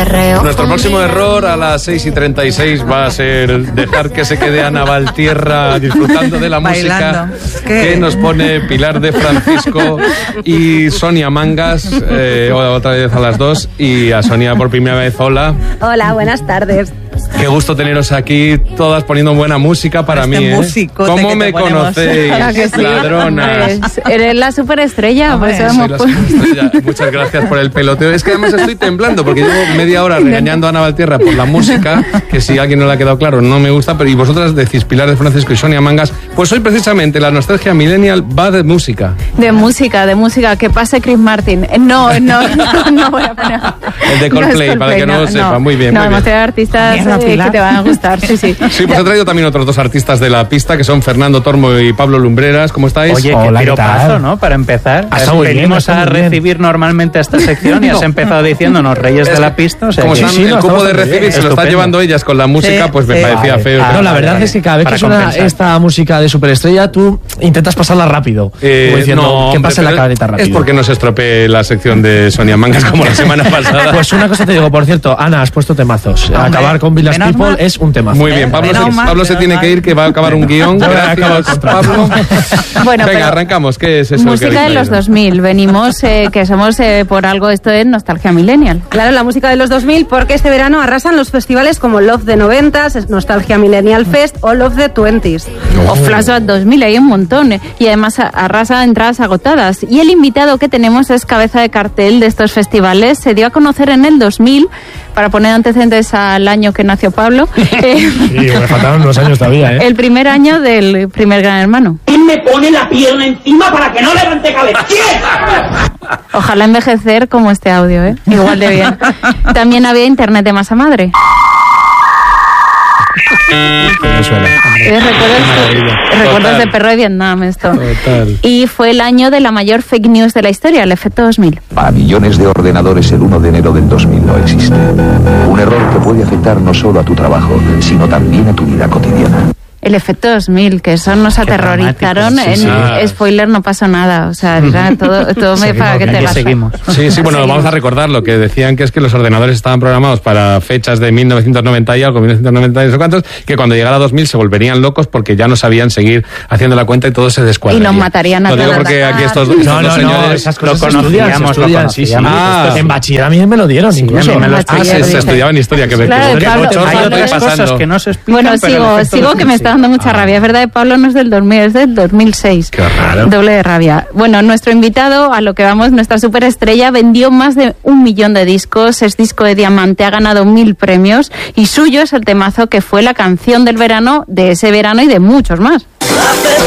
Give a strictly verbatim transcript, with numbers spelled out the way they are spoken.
perreo. Nuestro próximo error a las seis y treinta y seis va a ser dejar que se quede Ana Valtierra disfrutando de la Bailando. música que nos pone Pilar de Francisco y Sonia Mangas, eh, otra vez a las dos, y a Sonia por primera vez. Hola. Hola, buenas tardes. Qué gusto teneros aquí, todas poniendo buena música para Este mí, ¿eh? musicote ¿Cómo que me te ponemos? conocéis, Claro que sí. ladronas? Hombre, eres la superestrella, por eso Soy hemos la puesto- superestrella. Muchas gracias por el peloteo. Es que además estoy temblando porque llevo media hora regañando a Ana Valtierra por la música, que si a alguien no le ha quedado claro no me gusta, pero y vosotras decís Pilar de Francisco y Sonia Mangas, pues hoy precisamente la nostalgia millennial va de música. De música, de música, que pase Chris Martin. Eh, No, no, no, no voy a poner. El de Coldplay, No es para que no lo sepa. Muy bien, No, muy hemos bien. traído artistas Mierda, eh, Pilar. que te van a gustar, sí, sí. Sí, pues he traído también otros dos artistas de la pista, que son Fernando Tormo y Pablo Lumbreras. ¿Cómo estáis? Oye, Hola, qué ¿qué piropazo, tal? ¿no? Para empezar. Ha estado muy bien, ha Venimos estado a muy bien. recibir normalmente esta sección y has No. empezado diciéndonos Reyes Es de que, la Pista. O sea, Como que- están sí, el no, cupo estamos de muy recibir bien. se lo están Estupendo. llevando ellas con la música, Sí, pues me sí. parecía Vale. feo. Ah, No, la vale, verdad vale. es que cada vez Para que suena compensar. esta música de superestrella, tú intentas pasarla rápido. Eh, como diciendo, no, que hombre, pase la pero careta rápido. Es porque no se estropee la sección de Sonia Mangas como la semana pasada. Pues una cosa te digo, por cierto, Ana, has puesto temazos. Hombre, Acabar con Village menos People mal. es un temazo. Muy bien, Pablo, Menos se, mal, Pablo se menos tiene mal. que ir, que va a acabar un guión. Yo voy a acabar el Gracias, contrato. Pablo. Bueno, Venga, pero- arrancamos. ¿Qué es eso? que Música habéis de los traído? dos mil. Venimos, eh, que somos eh, por algo, esto es nostalgia millennial. Claro, la música de los dos mil, porque este verano arrasan los festivales como Love de noventas, Nostalgia Millennial Fest o Love de twenties. O Flashback dos mil, hay un montón. eh, Y además a- arrasa entradas agotadas. Y el invitado que tenemos es cabeza de cartel de estos festivales. Se dio a conocer en el dos mil, para poner antecedentes al año que nació Pablo, eh, Sí, me faltaron unos años todavía, ¿eh? el primer año del primer Gran Hermano. ¿Quién me pone la pierna encima para que no levante cabeza? ¿Quién? Ojalá envejecer como este audio, ¿eh? Igual de bien. También había internet de masa madre. Me suena. Eh, recuerdos recuerdos Total. de perro de Vietnam, esto. Total. Y fue el año de la mayor fake news de la historia, el efecto dos mil. Para millones de ordenadores el uno de enero del dos mil no existe. Un error que puede afectar no solo a tu trabajo, sino también a tu vida cotidiana. El efecto dos mil, que eso nos aterrorizaron. dramático, sí, en sí. Spoiler, no pasó nada. O sea, era todo, todo me para que te Aquí las... seguimos. Sí, sí, bueno, vamos a recordar lo que decían, que es que los ordenadores estaban programados para fechas de mil novecientos noventa y algo, mil novecientos noventa y no sé cuántos, que cuando llegara dos mil se volverían locos porque ya no sabían seguir haciendo la cuenta y todo se descuadraría. Y nos matarían a Lo digo todos. porque aquí estos, estos No, dos no, no, señores... esas lo cosas se estudian, se conocíamos, lo estudian, sí, sí. conocíamos. Ah. Esto- en bachiller a mí me lo dieron, Sí, incluso. a mí me lo Ah, explicaron. se, se dice. estudiaba en historia, que, Claro, que, Pablo- que bochorno Pablo- Hay estoy otras pasando. cosas que no se explican. Bueno, pero el sigo, efecto sigo dos que mil me sí. está dando mucha rabia. Es verdad, de Pablo no es del dos mil, es del dos mil seis. Qué raro. Doble de rabia. Bueno, nuestro invitado, a lo que vamos, nuestra superestrella, vendió más de un millón de discos, es disco de diamante, ha ganado mil premios y suyo es el temazo que fue la canción del verano, de ese verano y de muchos más.